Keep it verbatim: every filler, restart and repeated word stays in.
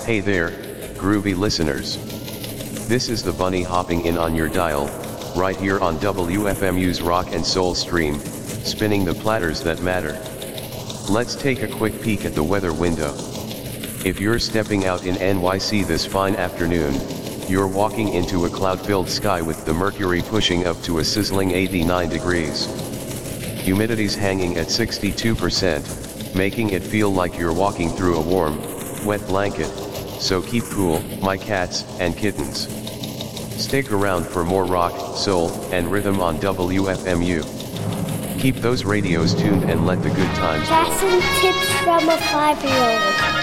Hey there, groovy listeners. This is the bunny hopping in on your dial, right here on W F M U's Rock and Soul stream, spinning the platters that matter. Let's take a quick peek at the weather window. If you're stepping out in N Y C this fine afternoon, you're walking into a cloud-filled sky with the mercury pushing up to a sizzling eighty-nine degrees. Humidity's hanging at sixty-two percent, making it feel like you're walking through a warm, wet blanket, so keep cool, my cats and kittens. Stick around for more rock, soul, and rhythm on W F M U. Keep those radios tuned and let the good times roll. Fashion tips from a five-year-old.